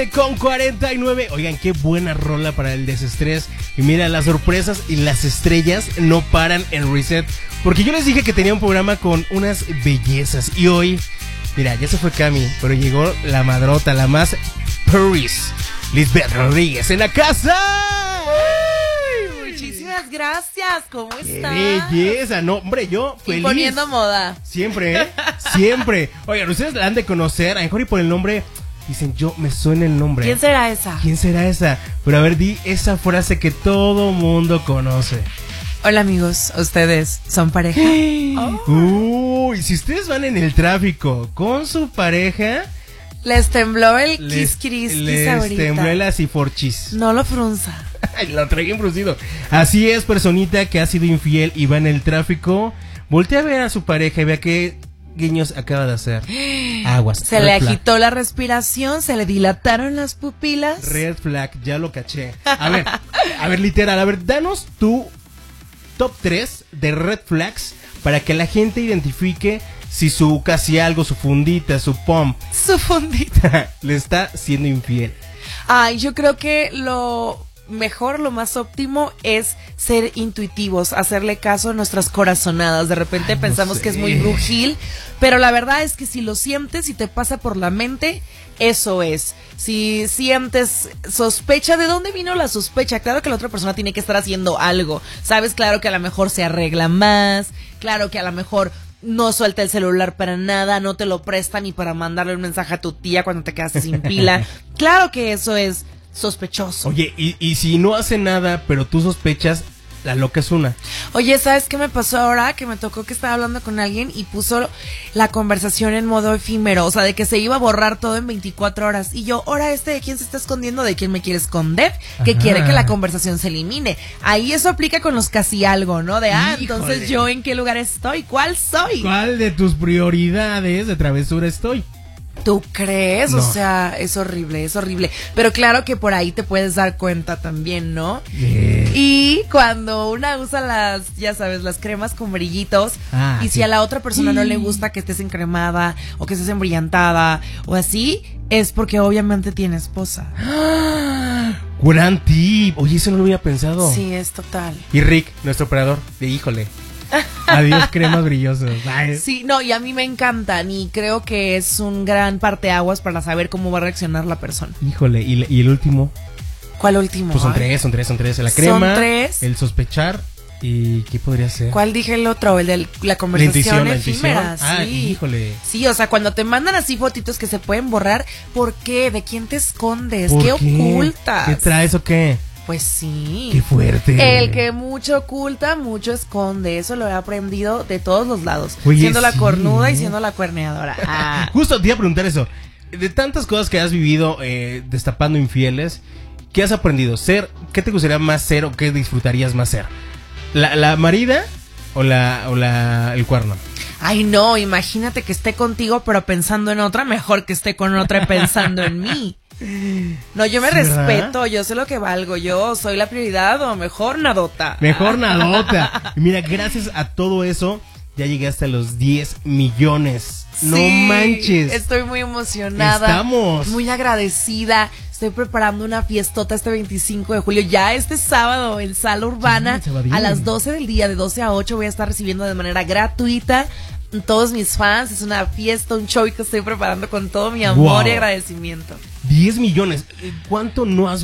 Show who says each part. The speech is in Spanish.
Speaker 1: Con 49. Oigan, qué buena rola para el desestrés. Y mira, las sorpresas y las estrellas no paran en Reset. Porque yo les dije que tenía un programa con unas bellezas. Y hoy, mira, ya se fue Cami, pero llegó la madrota, la más Paris, Lisbeth Rodríguez en la casa.
Speaker 2: Muchísimas gracias, ¿cómo estás?
Speaker 1: ¡Qué belleza! No, hombre, yo feliz.
Speaker 2: Imponiendo moda.
Speaker 1: Siempre, Siempre. Oigan, ustedes la han de conocer, a lo mejor y por el nombre dicen, yo me suena el nombre.
Speaker 2: ¿Quién será esa?
Speaker 1: ¿Quién será esa? Pero a ver, di esa frase que todo mundo conoce.
Speaker 2: Hola amigos, ¿ustedes son pareja?
Speaker 1: Uy, si ustedes van en el tráfico con su pareja,
Speaker 2: Les tembló el quisquiriskis ahorita.
Speaker 1: les tembló el asiforchis.
Speaker 2: No lo frunza.
Speaker 1: Lo traigo fruncido. Así es, personita que ha sido infiel y va en el tráfico, voltea a ver a su pareja y vea qué guiños acaba de hacer. Aguas.
Speaker 2: Se le agitó la respiración, se le dilataron las pupilas.
Speaker 1: Red flag, ya lo caché. A ver, literal, a ver, danos tu top 3 de red flags para que la gente identifique si su casi algo, su fundita, su pom,
Speaker 2: Su fundita.
Speaker 1: le está siendo infiel.
Speaker 2: Ay, yo creo que lo mejor, lo más óptimo es ser intuitivos, hacerle caso a nuestras corazonadas. De repente pensamos que es muy brujil, pero la verdad es que si lo sientes y te pasa por la mente, eso es. Si sientes sospecha, ¿de dónde vino la sospecha? Claro que la otra persona tiene que estar haciendo algo, ¿sabes? Claro que a lo mejor se arregla más, claro que a lo mejor no suelta el celular para nada, no te lo presta ni para mandarle un mensaje a tu tía cuando te quedaste sin pila. Claro que eso es sospechoso.
Speaker 1: Oye, y si no hace nada, pero tú sospechas, la loca es una.
Speaker 2: Oye, ¿sabes qué me pasó ahora? Que me tocó que estaba hablando con alguien y puso la conversación en modo efímero, o sea, de que se iba a borrar todo en 24 horas. Y yo, ¿ahora de quién se está escondiendo? ¿De quién me quiere esconder? Que quiere que la conversación se elimine. Ahí eso aplica con los casi algo, ¿no? De, entonces yo en qué lugar estoy, ¿cuál soy?
Speaker 1: ¿Cuál de tus prioridades de travesura estoy?
Speaker 2: ¿Tú crees?
Speaker 1: No.
Speaker 2: O sea, es horrible, es horrible. Pero claro que por ahí te puedes dar cuenta también, ¿no? Y cuando una usa las, ya sabes, las cremas con brillitos, y si a la otra persona no le gusta que estés encremada o que estés embrillantada o así, es porque obviamente tiene esposa.
Speaker 1: Gran tip. Oye, eso no lo había pensado.
Speaker 2: Sí, es total.
Speaker 1: Y Rick, nuestro operador, de híjole. Adiós, cremas brillosas. Ay.
Speaker 2: Sí, no, y a mí me encantan y creo que es un gran parteaguas para saber cómo va a reaccionar la persona.
Speaker 1: Híjole, ¿y el último?
Speaker 2: ¿Cuál último?
Speaker 1: Pues son tres. La crema,
Speaker 2: Son tres.
Speaker 1: el sospechar y ¿qué podría ser?
Speaker 2: ¿Cuál dije el otro? El de la conversación efímera.
Speaker 1: Ah,
Speaker 2: Sí.
Speaker 1: híjole.
Speaker 2: Sí, o sea, cuando te mandan así fotitos que se pueden borrar, ¿por qué? ¿De quién te escondes?
Speaker 1: ¿Por
Speaker 2: ¿Qué ocultas?
Speaker 1: ¿Qué traes o qué?
Speaker 2: Pues sí.
Speaker 1: Qué fuerte.
Speaker 2: El que mucho oculta, mucho esconde. Eso lo he aprendido de todos los lados.
Speaker 1: Oye,
Speaker 2: siendo la
Speaker 1: sí,
Speaker 2: cornuda y siendo la cuerneadora. Ah.
Speaker 1: Justo te iba a preguntar eso. De tantas cosas que has vivido destapando infieles, ¿qué has aprendido? ¿Qué te gustaría más ser o qué disfrutarías más ser? ¿La marida o el cuerno?
Speaker 2: Ay, no, imagínate que esté contigo pero pensando en otra, mejor que esté con otra pensando en mí. No, yo me respeto, yo sé lo que valgo, yo soy la prioridad o mejor nadota.
Speaker 1: Mejor nadota. Y mira, gracias a todo eso, ya llegaste a los 10 millones.
Speaker 2: Sí,
Speaker 1: no manches.
Speaker 2: Estoy muy emocionada.
Speaker 1: Estamos.
Speaker 2: Muy agradecida. Estoy preparando una fiestota este 25 de julio. Ya este sábado en Sala Urbana, a las 12 del día, de 12 a 8, voy a estar recibiendo de manera gratuita todos mis fans. Es una fiesta, un show que estoy preparando con todo mi amor y agradecimiento.
Speaker 1: 10 millones. ¿Cuánto no has